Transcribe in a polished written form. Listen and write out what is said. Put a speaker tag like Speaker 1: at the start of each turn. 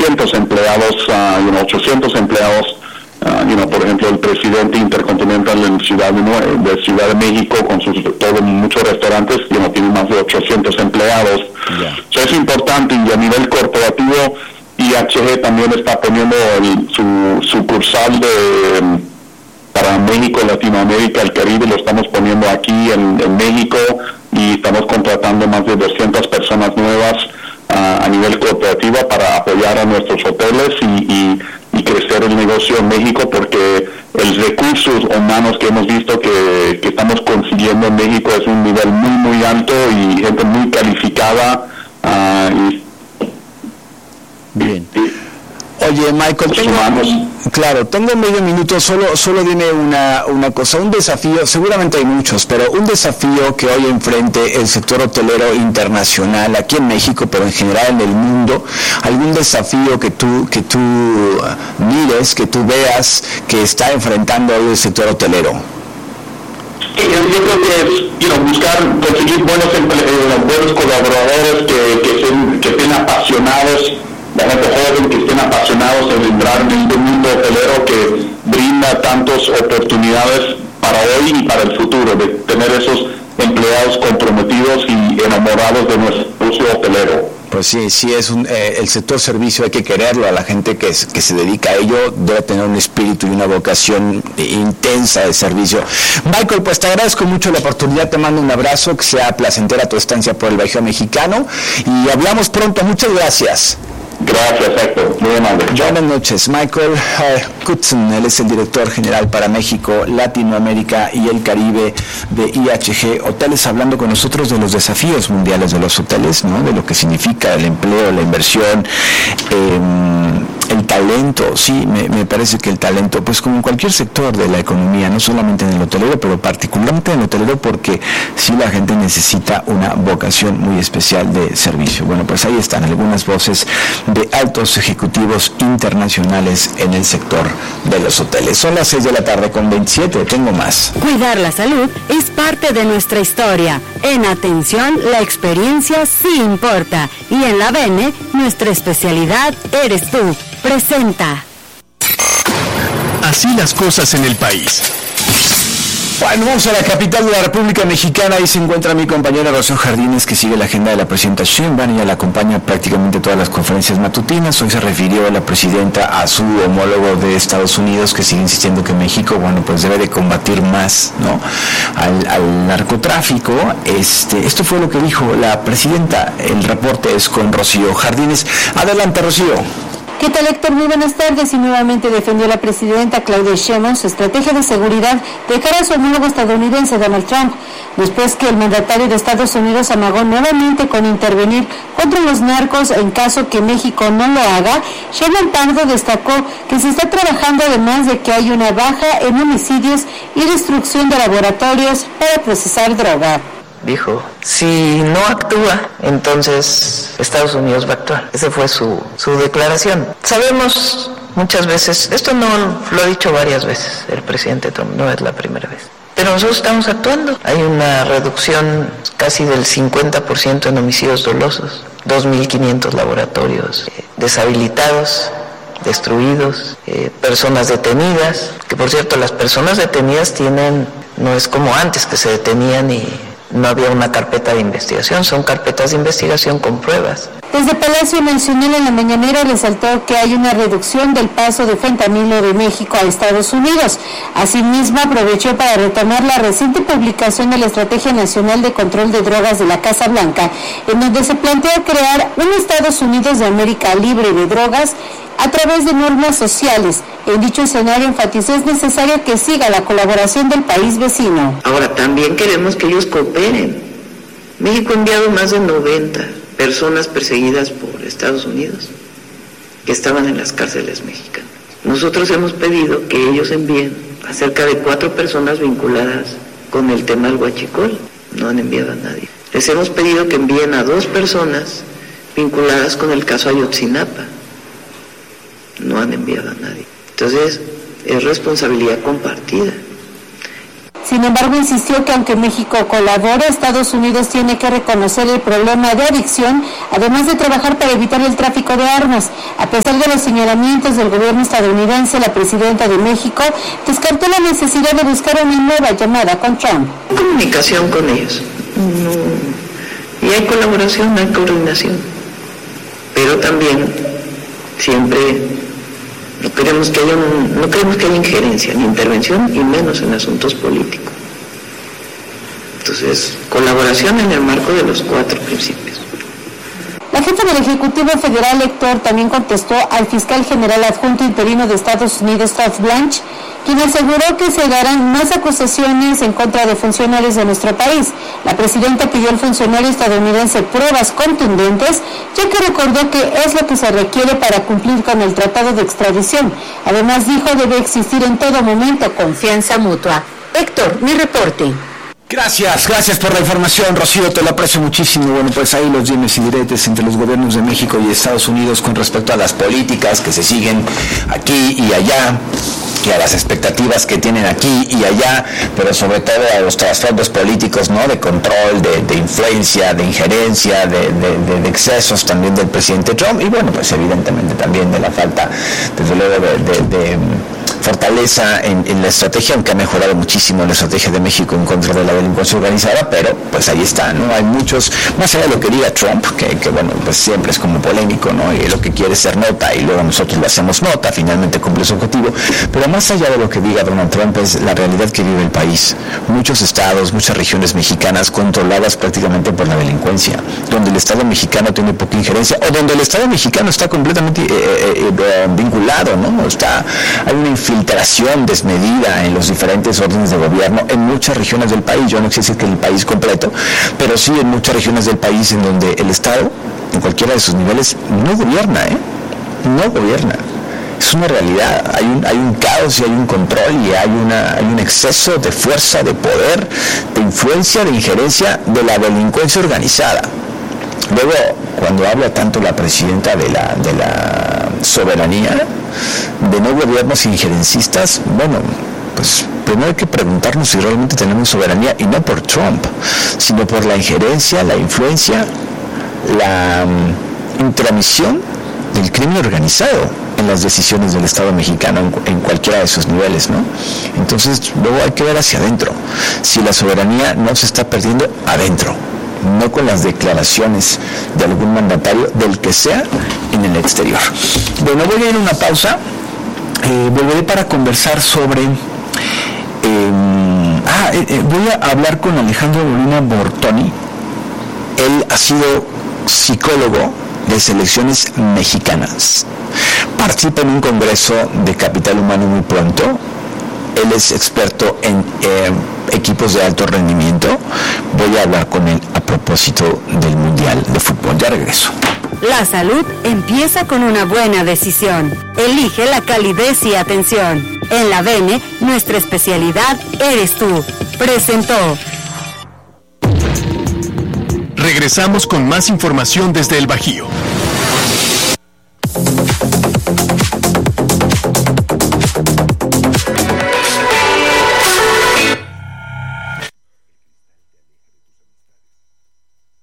Speaker 1: 600 empleados, 800 empleados. Por ejemplo, el presidente Intercontinental en Ciudad de México, con muchos restaurantes, tiene más de 800 empleados. So, es importante, y a nivel corporativo, IHG también está poniendo su sucursal para México, Latinoamérica, el Caribe, lo estamos poniendo aquí en México, y estamos contratando más de 200 personas nuevas a nivel corporativo para apoyar a nuestros hoteles y crecer el negocio en México, porque el recursos humanos que hemos visto que estamos consiguiendo en México es un nivel muy, muy alto y gente muy calificada.
Speaker 2: Bien. Oye, Michael, tengo medio minuto, solo dime una cosa, un desafío, seguramente hay muchos, pero un desafío que hoy enfrente el sector hotelero internacional, aquí en México, pero en general en el mundo, algún desafío que tú mires, que tú veas que está enfrentando hoy el sector hotelero.
Speaker 1: Yo creo que es conseguir buenos colaboradores que estén apasionados, la gente joven que estén apasionados en entrar en este mundo hotelero que brinda tantas oportunidades para hoy y para el futuro, de tener esos empleados comprometidos y enamorados de nuestro negocio hotelero.
Speaker 2: Pues sí, es el sector servicio, hay que quererlo, a la gente que se dedica a ello debe tener un espíritu y una vocación intensa de servicio. Michael, pues te agradezco mucho la oportunidad, te mando un abrazo, que sea placentera tu estancia por el Bajío Mexicano, y hablamos pronto, muchas gracias.
Speaker 1: Gracias, Héctor. Muy amable.
Speaker 2: Buenas noches. Michael Kutzen, él es el director general para México, Latinoamérica y el Caribe de IHG Hoteles, hablando con nosotros de los desafíos mundiales de los hoteles, ¿no? De lo que significa el empleo, la inversión, el talento. Sí, me parece que el talento, pues como en cualquier sector de la economía, no solamente en el hotelero, pero particularmente en el hotelero, porque sí la gente necesita una vocación muy especial de servicio. Bueno, pues ahí están algunas voces de altos ejecutivos internacionales en el sector de los hoteles. Son las 6:27 p.m, tengo más.
Speaker 3: Cuidar la salud es parte de nuestra historia. En Atención, la experiencia sí importa. Y en la Bene, nuestra especialidad eres tú. Presenta.
Speaker 4: Así las cosas en el país.
Speaker 2: Bueno, vamos a la capital de la República Mexicana. Ahí se encuentra mi compañera Rocío Jardines, que sigue la agenda de la presidenta Sheinbaum. Ella la acompaña prácticamente todas las conferencias matutinas. Hoy se refirió la presidenta a su homólogo de Estados Unidos, que sigue insistiendo que México, pues debe de combatir más, ¿no?, al narcotráfico. Esto fue lo que dijo la presidenta. El reporte es con Rocío Jardines. Adelante, Rocío.
Speaker 5: ¿Qué tal, Héctor? Muy buenas tardes. Y nuevamente defendió la presidenta Claudia Sheinbaum su estrategia de seguridad de cara a su homólogo estadounidense Donald Trump, después que el mandatario de Estados Unidos amagó nuevamente con intervenir contra los narcos en caso que México no lo haga. Sheinbaum Pardo destacó que se está trabajando, además de que hay una baja en homicidios y destrucción de laboratorios para procesar droga.
Speaker 6: Dijo, si no actúa, entonces Estados Unidos va a actuar. Esa fue su declaración. Sabemos muchas veces, esto no lo ha dicho varias veces el presidente Trump, no es la primera vez, pero nosotros estamos actuando. Hay una reducción casi del 50% en homicidios dolosos, 2.500 laboratorios deshabilitados, destruidos, personas detenidas, que por cierto las personas detenidas no es como antes que se detenían y no había una carpeta de investigación, son carpetas de investigación con pruebas.
Speaker 5: Desde Palacio Nacional en la mañanera resaltó que hay una reducción del paso de fentanilo de México a Estados Unidos. Asimismo, aprovechó para retomar la reciente publicación de la Estrategia Nacional de Control de Drogas de la Casa Blanca, en donde se plantea crear un Estados Unidos de América libre de drogas a través de normas sociales. En dicho escenario enfatizó es necesario que siga la colaboración del país vecino.
Speaker 6: Ahora, también queremos que ellos cooperen. México ha enviado más de 90 personas perseguidas por Estados Unidos que estaban en las cárceles mexicanas. Nosotros hemos pedido que ellos envíen a cerca de 4 personas vinculadas con el tema del huachicol. No han enviado a nadie. Les hemos pedido que envíen a 2 personas vinculadas con el caso Ayotzinapa. No han enviado a nadie. Entonces, es responsabilidad compartida.
Speaker 5: Sin embargo, insistió que aunque México colabore, Estados Unidos tiene que reconocer el problema de adicción, además de trabajar para evitar el tráfico de armas. A pesar de los señalamientos del gobierno estadounidense, la presidenta de México descartó la necesidad de buscar una nueva llamada con Trump.
Speaker 6: Comunicación con ellos. Y hay colaboración, hay coordinación. Pero también siempre no queremos que haya injerencia ni intervención, y menos en asuntos políticos. Entonces, colaboración en el marco de los 4 principios.
Speaker 5: La jefa del Ejecutivo Federal, Héctor, también contestó al fiscal general adjunto interino de Estados Unidos, Todd Blanche, quien aseguró que se darán más acusaciones en contra de funcionarios de nuestro país. La presidenta pidió al funcionario estadounidense pruebas contundentes, ya que recordó que es lo que se requiere para cumplir con el tratado de extradición. Además, dijo, debe existir en todo momento confianza mutua. Héctor, mi reporte.
Speaker 2: Gracias por la información, Rocío, te lo aprecio muchísimo. Bueno, pues ahí los dimes y diretes entre los gobiernos de México y Estados Unidos con respecto a las políticas que se siguen aquí y allá, y a las expectativas que tienen aquí y allá, pero sobre todo a los trasfondos políticos, ¿no? De control, de influencia, de injerencia, de excesos también del presidente Trump, y bueno, pues evidentemente también de la falta, desde luego, de fortaleza en la estrategia, aunque ha mejorado muchísimo la estrategia de México en contra de la delincuencia organizada, pero pues ahí está, ¿no? Hay muchos, más allá de lo que diga Trump, que bueno, pues siempre es como polémico, ¿no? Y lo que quiere es ser nota, y luego nosotros le hacemos nota, finalmente cumple su objetivo, pero más allá de lo que diga Donald Trump es la realidad que vive el país. Muchos estados, muchas regiones mexicanas controladas prácticamente por la delincuencia, donde el Estado mexicano tiene poca injerencia, o donde el Estado mexicano está completamente vinculado, ¿no? Hay una infiltración desmedida en los diferentes órdenes de gobierno en muchas regiones del país. Yo no sé si es que el país completo, pero sí en muchas regiones del país en donde el Estado, en cualquiera de sus niveles, no gobierna, no gobierna. Es una realidad, hay un caos y hay un control y hay un exceso de fuerza, de poder, de influencia, de injerencia de la delincuencia organizada. Luego, cuando habla tanto la presidenta de la soberanía, de no gobiernos injerencistas, bueno, pues primero hay que preguntarnos si realmente tenemos soberanía, y no por Trump, sino por la injerencia, la influencia, la intromisión del crimen organizado en las decisiones del Estado mexicano en cualquiera de sus niveles, ¿no? Entonces, luego hay que ver hacia adentro, si la soberanía no se está perdiendo adentro, no con las declaraciones de algún mandatario, del que sea, en el exterior. Bueno, voy a ir a una pausa, volveré para conversar sobre... voy a hablar con Alejandro Molina Bortoni. Él ha sido psicólogo de selecciones mexicanas. Participa en un congreso de capital humano muy pronto. Él es experto en equipos de alto rendimiento. Voy a hablar con él a propósito del Mundial de Fútbol. Ya regreso.
Speaker 3: La salud empieza con una buena decisión. Elige la calidez y atención. En la Bene, nuestra especialidad eres tú. Presentó.
Speaker 4: Regresamos con más información desde el Bajío.